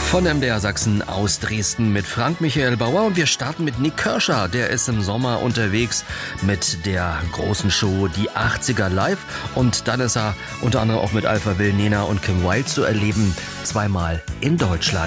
Von MDR Sachsen aus Dresden mit Frank Michael Bauer und wir starten mit Nik Kershaw. Der ist im Sommer unterwegs mit der großen Show Die 80er Live und dann ist er unter anderem auch mit Alpha Will, Nena und Kim Wilde zu erleben, zweimal in Deutschland.